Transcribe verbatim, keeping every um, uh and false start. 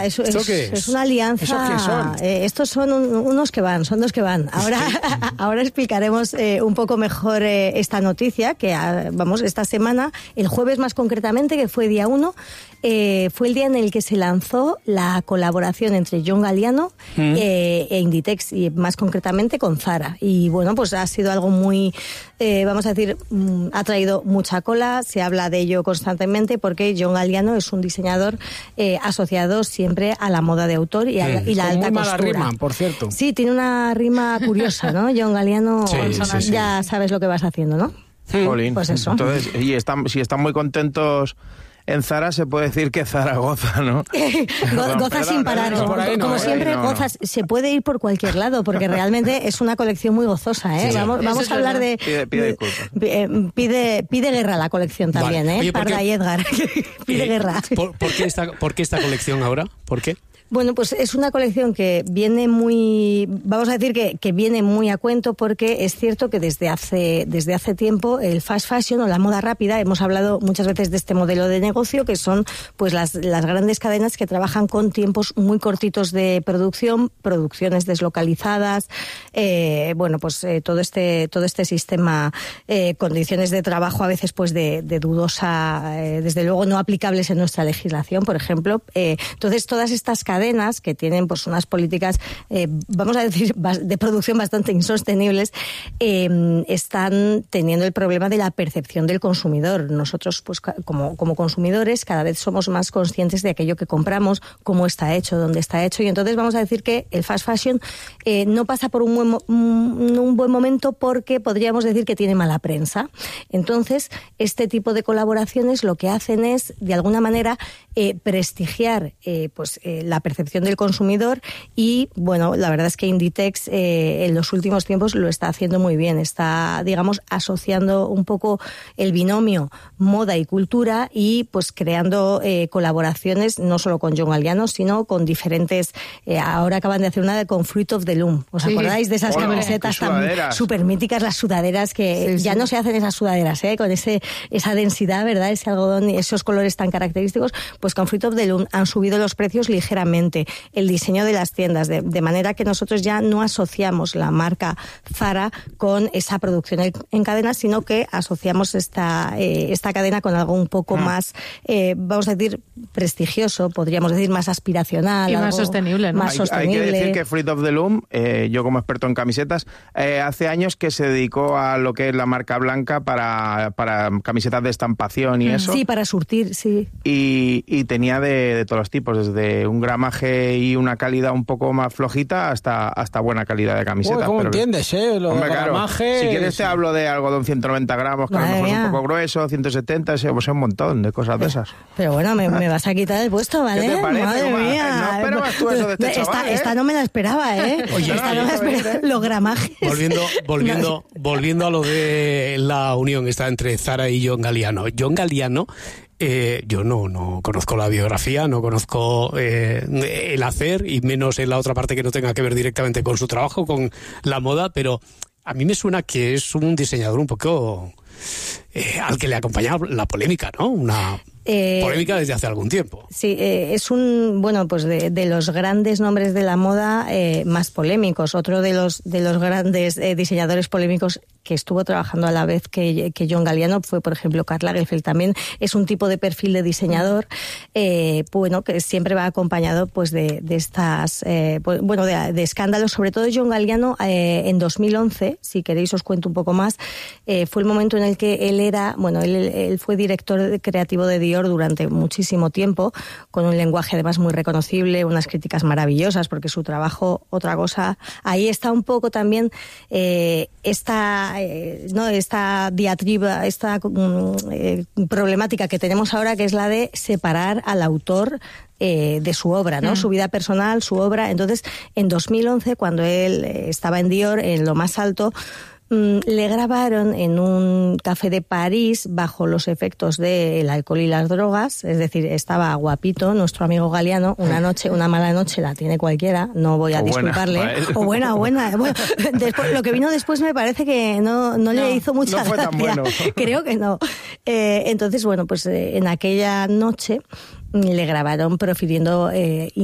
una, es, ¿Esto es, qué es? es una alianza. ¿Esos qué son? Eh, estos son un, unos que van, son dos que van. Ahora, ahora explicaremos eh, un poco mejor eh, esta noticia, que ah, vamos, esta semana, el jueves más concretamente, que fue día uno, eh, fue el día en el que se lanzó la colaboración entre John Galliano mm. eh, e Inditex, y más concretamente con Zara. Y bueno, pues ha sido algo muy, eh, vamos a decir, mm, ha traído mucha cola, se habla de ello constantemente porque John Galliano es un diseñador eh, asociado siempre a la moda de autor y, a, mm. y la alta muy costura. Mala rima, por cierto. Sí, tiene una rima curiosa, ¿no? John Galliano, sí, sí, sí. ya sabes lo que vas haciendo, ¿no? Jolín. Pues eso. Entonces, y están, si están muy contentos en Zara, se puede decir que Zara goza, ¿no? Go- goza perdón, sin parar. No, no, no, como siempre, no, no. gozas. Se puede ir por cualquier lado, porque realmente es una colección muy gozosa, ¿eh? Sí, vamos sí. vamos a hablar de... Pide, pide disculpas. Pide, pide guerra la colección también, vale. ¿eh? Oye, Parda y Edgar. Pide eh, guerra. ¿por, por, qué esta, ¿Por qué esta colección ahora? ¿Por qué? Bueno, pues es una colección que viene muy, vamos a decir que, que viene muy a cuento, porque es cierto que desde hace, desde hace tiempo el fast fashion o la moda rápida, hemos hablado muchas veces de este modelo de negocio, que son pues las, las grandes cadenas que trabajan con tiempos muy cortitos de producción, producciones deslocalizadas, eh, bueno, pues eh, todo este, todo este sistema, eh, condiciones de trabajo a veces pues de, de dudosa, eh, desde luego no aplicables en nuestra legislación, por ejemplo. Eh, entonces todas estas cadenas que tienen pues unas políticas, eh, vamos a decir, de producción bastante insostenibles, eh, están teniendo el problema de la percepción del consumidor. Nosotros, pues como, como consumidores, cada vez somos más conscientes de aquello que compramos, cómo está hecho, dónde está hecho, y entonces vamos a decir que el fast fashion eh, no pasa por un buen, un, un buen momento, porque podríamos decir que tiene mala prensa. Entonces, este tipo de colaboraciones lo que hacen es, de alguna manera, eh, prestigiar eh, pues eh, la percepción del consumidor, y bueno, la verdad es que Inditex eh, en los últimos tiempos lo está haciendo muy bien, está, digamos, asociando un poco el binomio moda y cultura, y pues creando eh, colaboraciones no solo con John Galliano, sino con diferentes, eh, ahora acaban de hacer una con Fruit of the Loom, ¿os sí. acordáis de esas Hola, camisetas tan súper míticas, las sudaderas, que sí, ya sí. no se hacen esas sudaderas, ¿eh? Con ese, esa densidad, ¿verdad? Ese algodón y esos colores tan característicos, pues con Fruit of the Loom han subido los precios ligeramente, el diseño de las tiendas, de, de manera que nosotros ya no asociamos la marca Zara con esa producción en cadena, sino que asociamos esta, eh, esta cadena con algo un poco ah. más, eh, vamos a decir, prestigioso, podríamos decir más aspiracional. Y algo más sostenible, ¿no? Más hay, sostenible. Hay que decir que Fruit of the Loom, eh, yo como experto en camisetas, eh, hace años que se dedicó a lo que es la marca blanca para, para camisetas de estampación y mm. eso. Sí, para surtir, sí. Y, y tenía de, de todos los tipos, desde un gramaje y una calidad un poco más flojita hasta, hasta buena calidad de camiseta. Uy, ¿cómo pero, entiendes, eh? Lo hombre, de claro, gramaje... Si quieres te hablo de algodón ciento noventa gramos, que Madre a lo mejor mía. es un poco grueso, ciento setenta, ese, pues un montón de cosas de esas. Pero bueno, me, me vas a quitar el puesto, ¿vale? ¿Qué te parece? Madre Uma? mía. No esperabas tú eso de este esta, chaval, ¿eh? Esta no me la esperaba, ¿eh? Oye, esta no me la esperaba. Los gramajes. Volviendo, volviendo, volviendo a lo de la unión esta entre Zara y John Galliano. John Galliano, Eh, yo no, no conozco la biografía, no conozco eh, el hacer, y menos en la otra parte que no tenga que ver directamente con su trabajo, con la moda, pero a mí me suena que es un diseñador un poco eh, al que le acompaña la polémica, ¿no? Una eh, polémica desde hace algún tiempo. Sí, eh, es un, bueno, pues de, de los grandes nombres de la moda eh, más polémicos. Otro de los, de los grandes eh, diseñadores polémicos que estuvo trabajando a la vez que, que John Galliano fue, por ejemplo, Karl Lagerfeld. También es un tipo de perfil de diseñador, eh, bueno, que siempre va acompañado pues de, de estas, eh, pues, bueno, de, de escándalos. Sobre todo John Galliano, eh, en dos mil once, si queréis os cuento un poco más, eh, fue el momento en el que él era, bueno, él, él fue director creativo de Dior durante muchísimo tiempo, con un lenguaje además muy reconocible, unas críticas maravillosas, porque su trabajo, otra cosa, ahí está un poco también eh, esta Eh, no esta diatriba, esta eh, problemática que tenemos ahora, que es la de separar al autor eh, de su obra, ¿no? Mm. Su vida personal, su obra. Entonces, en dos mil once, cuando él estaba en Dior, en lo más alto, le grabaron en un café de París bajo los efectos del alcohol y las drogas, es decir, estaba guapito nuestro amigo Galliano. Una noche, una mala noche la tiene cualquiera, no voy a o disculparle. Buena, o buena, buena. Bueno, después, lo que vino después me parece que no, no, no le hizo mucha no fue gracia. Tan bueno. Creo que no. Eh, entonces, bueno, pues eh, en aquella noche le grabaron profiriendo eh,